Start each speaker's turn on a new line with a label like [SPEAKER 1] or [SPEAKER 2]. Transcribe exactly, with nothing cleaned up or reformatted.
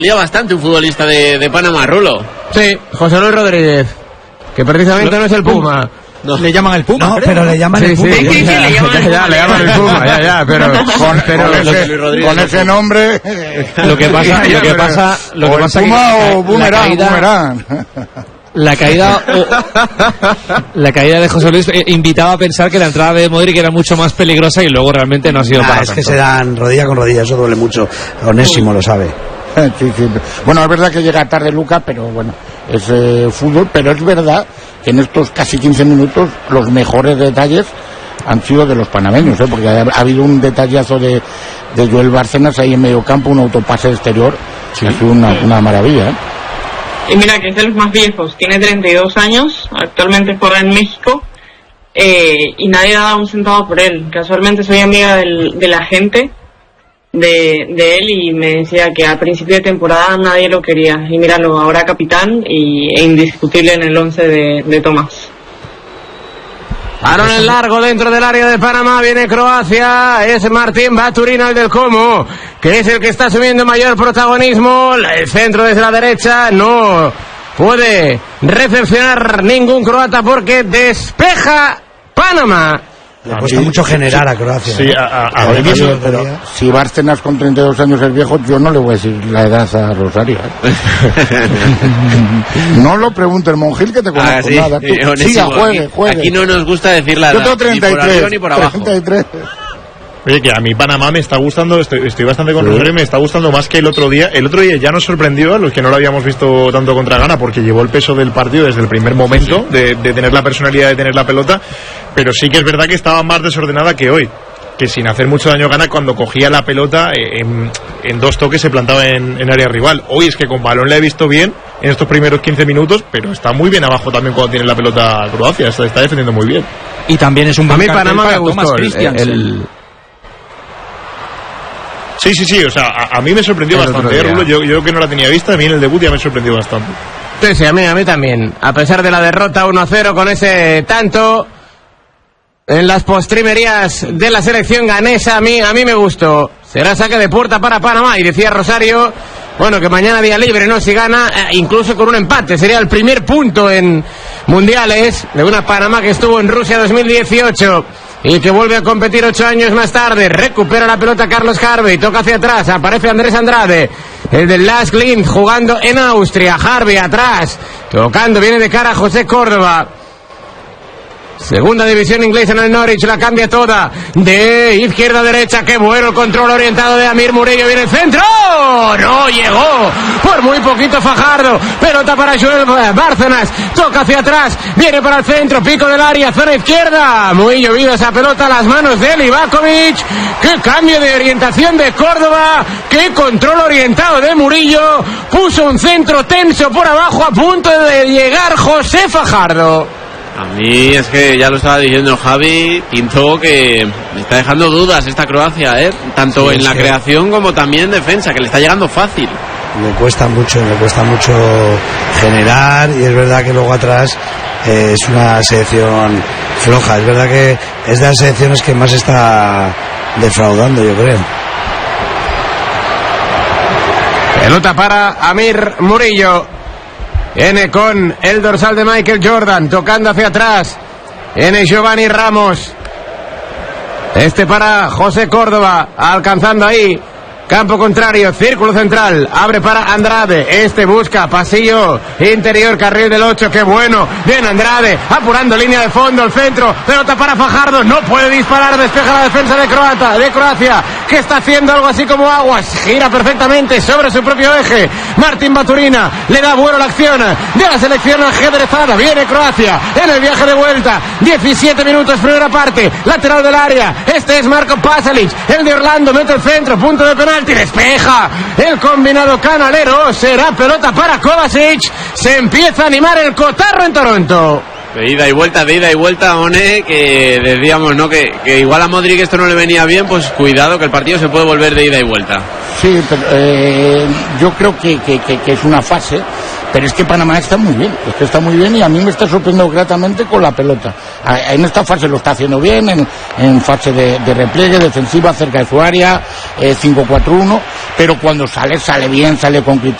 [SPEAKER 1] Lía bastante un futbolista de, de Panamá, Rulo.
[SPEAKER 2] Sí, José Luis Rodríguez, que precisamente no, no es el Puma.
[SPEAKER 3] No. Le llaman el Puma,
[SPEAKER 4] no,
[SPEAKER 3] creo.
[SPEAKER 4] pero le llaman
[SPEAKER 2] sí,
[SPEAKER 4] el Puma.
[SPEAKER 2] Sí, sí,
[SPEAKER 4] ya,
[SPEAKER 2] le llaman, ya, ya, le llaman el Puma, ya, ya, pero
[SPEAKER 5] con,
[SPEAKER 2] pero,
[SPEAKER 5] con ese, con ese nombre.
[SPEAKER 3] Lo que pasa, lo que pasa, lo que
[SPEAKER 5] o
[SPEAKER 3] pasa
[SPEAKER 5] el Puma
[SPEAKER 3] que
[SPEAKER 5] o Boomerang,
[SPEAKER 3] caída,
[SPEAKER 5] Boomerang.
[SPEAKER 3] La caída, la caída de José Luis eh, invitaba a pensar que la entrada de Modric era mucho más peligrosa y luego realmente no ha sido
[SPEAKER 4] ah,
[SPEAKER 3] para
[SPEAKER 4] es
[SPEAKER 3] tanto.
[SPEAKER 4] que se dan rodilla con rodilla, eso duele mucho. Onésimo lo sabe.
[SPEAKER 5] Sí, sí. Bueno, es verdad que llega tarde Lucas, pero bueno, es eh, fútbol, pero es verdad que en estos casi quince minutos los mejores detalles han sido de los panameños, ¿eh? Porque ha, ha habido un detallazo de, de Joel Bárcenas ahí en medio campo, un autopase exterior, sí. Ha sido una, una maravilla, ¿eh?
[SPEAKER 6] Y mira que es de los más viejos, tiene treinta y dos años, actualmente juega en México, eh, y nadie ha dado un centavo por él. Casualmente soy amiga del, de la gente de, de él y me decía que a principio de temporada nadie lo quería. Y míralo, ahora capitán y, e indiscutible en el once de, de Tomás.
[SPEAKER 2] Balón en largo dentro del área de Panamá, viene Croacia, es Martín Baturina el del Como, que es el que está asumiendo mayor protagonismo, el centro desde la derecha, no puede recepcionar ningún croata porque despeja Panamá.
[SPEAKER 4] Le cuesta mucho generar a Croacia.
[SPEAKER 5] Sí, a, a, a ver, pero, pero si Bárcenas con treinta y dos años es viejo, yo no le voy a decir la edad a Rosario, ¿eh? No lo pregunte el Monjil, que te conozco ah, sí, nada. Tú,
[SPEAKER 1] eh,
[SPEAKER 5] siga, juegue,
[SPEAKER 1] aquí,
[SPEAKER 5] juegue.
[SPEAKER 1] Aquí no nos gusta decir la edad.
[SPEAKER 5] Yo tengo treinta y tres,
[SPEAKER 1] ni por arriba ni por abajo.
[SPEAKER 5] treinta y tres.
[SPEAKER 7] Oye, que a mí Panamá me está gustando, estoy, estoy bastante con Rosario, me está gustando más que el otro día. El otro día ya nos sorprendió a los que no lo habíamos visto tanto contra Ghana, porque llevó el peso del partido desde el primer momento, de, de tener la personalidad de tener la pelota, pero sí que es verdad que estaba más desordenada que hoy, que sin hacer mucho daño Ghana, cuando cogía la pelota en, en dos toques se plantaba en, en área rival. Hoy es que con balón la he visto bien en estos primeros quince minutos, pero está muy bien abajo también cuando tiene la pelota Croacia, está, está defendiendo muy bien.
[SPEAKER 3] Y también es un buen
[SPEAKER 2] a mí
[SPEAKER 3] cartel
[SPEAKER 2] Panamá
[SPEAKER 3] para
[SPEAKER 2] me gustó
[SPEAKER 3] Thomas
[SPEAKER 2] el,
[SPEAKER 3] Christiansen.
[SPEAKER 2] el...
[SPEAKER 7] Sí, sí, sí, o sea, a, a mí me sorprendió el bastante, ¿eh, Rulo? Yo, yo que no la tenía vista, a mí en el debut ya me sorprendió bastante.
[SPEAKER 2] Sí, sí, a mí, a mí también. A pesar de la derrota uno a cero con ese tanto en las postrimerías de la selección ganesa, a mí, a mí me gustó. Será saque de puerta para Panamá, y decía Rosario, bueno, que mañana día libre, ¿no? Si gana, eh, incluso con un empate, sería el primer punto en mundiales de una Panamá que estuvo en Rusia dos mil dieciocho. Y que vuelve a competir ocho años más tarde. Recupera la pelota Carlos Harvey, toca hacia atrás, aparece Andrés Andrade, el del Last Linz, jugando en Austria. Harvey atrás, tocando, viene de cara a José Córdoba. Segunda división inglesa en el Norwich, la cambia toda, de izquierda a derecha, qué bueno el control orientado de Amir Murillo, viene el centro, no llegó, por muy poquito Fajardo, pelota para Joel Bárcenas, toca hacia atrás, viene para el centro, pico del área, zona izquierda, muy llovida esa pelota a las manos de Livakovic, qué cambio de orientación de Córdoba, qué control orientado de Murillo, puso un centro tenso por abajo a punto de llegar José Fajardo.
[SPEAKER 1] A mí es que ya lo estaba diciendo Javi, pintó que me está dejando dudas esta Croacia, ¿eh? Tanto sí, en la creación como también en defensa, que le está llegando fácil.
[SPEAKER 4] Le cuesta mucho, le cuesta mucho generar, y es verdad que luego atrás eh, es una selección floja. Es verdad que es de las selecciones que más está defraudando, yo creo.
[SPEAKER 2] Pelota para Amir Murillo. Viene con el dorsal de Michael Jordan, tocando hacia atrás. Viene Giovanni Ramos. Este para José Córdoba, alcanzando ahí. Campo contrario, círculo central, abre para Andrade, este busca pasillo interior, carril del ocho, qué bueno, bien Andrade, apurando línea de fondo, el centro, pelota para Fajardo, no puede disparar, despeja la defensa de Croata, de Croacia, que está haciendo algo así como aguas, gira perfectamente sobre su propio eje, Martín Baturina, le da vuelo a la acción de la selección ajedrezada, viene Croacia, en el viaje de vuelta, diecisiete minutos, primera parte, lateral del área, este es Marko Pasalic, el de Orlando, mete el centro, punto de penal, despeja el combinado canalero, será pelota para Kovacic, se empieza a animar el cotarro en Toronto.
[SPEAKER 1] De ida y vuelta, de ida y vuelta, One, que decíamos, ¿no? Que, que igual a Modric esto no le venía bien, pues cuidado que el partido se puede volver de ida y vuelta.
[SPEAKER 5] Sí, pero eh, yo creo que, que, que, que es una fase, pero es que Panamá está muy bien, es que está muy bien y a mí me está sorprendiendo gratamente con la pelota. En esta fase lo está haciendo bien, en, en fase de, de repliegue, defensiva, cerca de su área, eh, cinco cuatro uno, pero cuando sale, sale bien, sale con criterio.